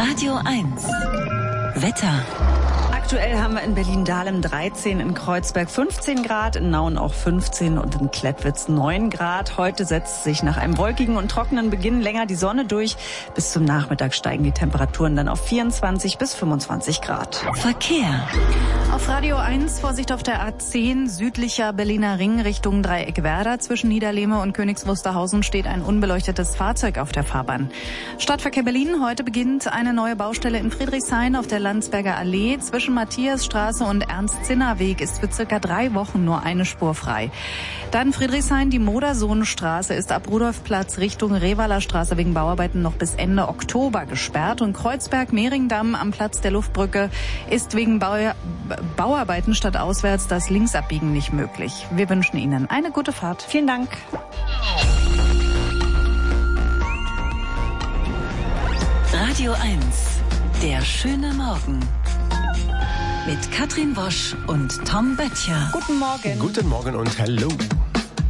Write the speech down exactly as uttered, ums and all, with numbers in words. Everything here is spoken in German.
Radio eins. Wetter. Aktuell haben wir in Berlin-Dahlem dreizehn, in Kreuzberg fünfzehn Grad, in Nauen auch fünfzehn und in Klettwitz neun Grad. Heute setzt sich nach einem wolkigen und trockenen Beginn länger die Sonne durch. Bis zum Nachmittag steigen die Temperaturen dann auf vierundzwanzig bis fünfundzwanzig Grad. Verkehr. Auf Radio eins, Vorsicht auf der A zehn, südlicher Berliner Ring Richtung Dreieck Werder. Zwischen Niederlehme und Königs Wusterhausen steht ein unbeleuchtetes Fahrzeug auf der Fahrbahn. Stadtverkehr Berlin, heute beginnt eine neue Baustelle in Friedrichshain auf der Landsberger Allee. Zwischen Matthiasstraße und Ernst-Zinner-Weg ist für circa drei Wochen nur eine Spur frei. Dann Friedrichshain, die Modersohnstraße ist ab Rudolfplatz Richtung Revaler Straße wegen Bauarbeiten noch bis Ende Oktober gesperrt. Und Kreuzberg-Mehringdamm am Platz der Luftbrücke ist wegen Bau Bauarbeiten stadtauswärts das Linksabbiegen nicht möglich. Wir wünschen Ihnen eine gute Fahrt. Vielen Dank. Radio eins. Der schöne Morgen. Mit Katrin Wosch und Tom Böttcher. Guten Morgen. Guten Morgen und hallo.